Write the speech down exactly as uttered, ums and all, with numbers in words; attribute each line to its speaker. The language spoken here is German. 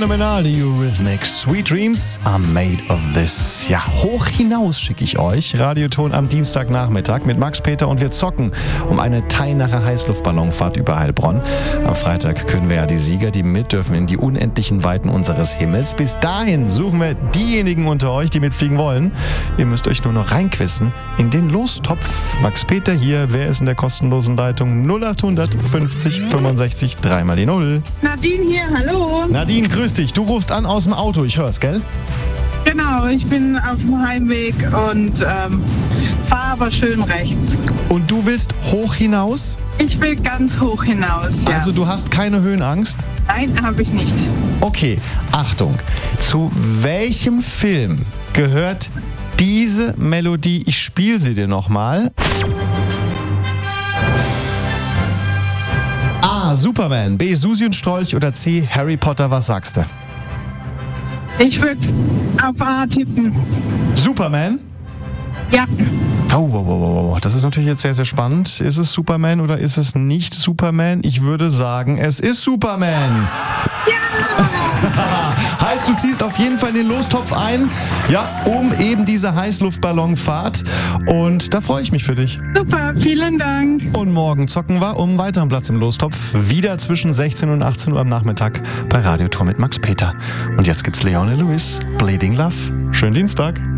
Speaker 1: Phänomenal, die Eurythmics. Sweet Dreams are made of this. Ja, hoch hinaus schicke ich euch. Radioton am Dienstagnachmittag mit Max Peter und wir zocken um eine Teilnacher Heißluftballonfahrt über Heilbronn. Am Freitag können wir ja die Sieger, die mit dürfen, in die unendlichen Weiten unseres Himmels. Bis dahin suchen wir diejenigen unter euch, die mitfliegen wollen. Ihr müsst euch nur noch reinquissen in den Lostopf. Max Peter hier. Wer ist in der kostenlosen Leitung? null acht fünfzig fünfundsechzig drei mal die Null.
Speaker 2: Nadine hier, hallo.
Speaker 1: Nadine, grüß dich. Du rufst an aus dem Auto, ich hör's, gell?
Speaker 2: Genau, ich bin auf dem Heimweg und ähm, fahre aber schön rechts.
Speaker 1: Und du willst hoch hinaus?
Speaker 2: Ich will ganz hoch hinaus, ja.
Speaker 1: Also du hast keine Höhenangst?
Speaker 2: Nein, habe ich nicht.
Speaker 1: Okay, Achtung. Zu welchem Film gehört diese Melodie? Ich spiele sie dir nochmal. A. Superman, B. Susi und Strolch oder C. Harry Potter, was sagst du?
Speaker 2: Ich würde auf A tippen.
Speaker 1: Superman?
Speaker 2: Ja.
Speaker 1: Oh, oh, oh, oh, das ist natürlich jetzt sehr, sehr spannend. Ist es Superman oder ist es nicht Superman? Ich würde sagen, es ist Superman. Ja! Heißt, du ziehst auf jeden Fall in den Lostopf ein, ja, um eben diese Heißluftballonfahrt. Und da freue ich mich für dich.
Speaker 2: Super, vielen Dank.
Speaker 1: Und morgen zocken wir um einen weiteren Platz im Lostopf. Wieder zwischen sechzehn und achtzehn Uhr am Nachmittag bei Radioton mit Max Peter. Und jetzt gibt's Leone Lewis, Bleeding Love. Schönen Dienstag.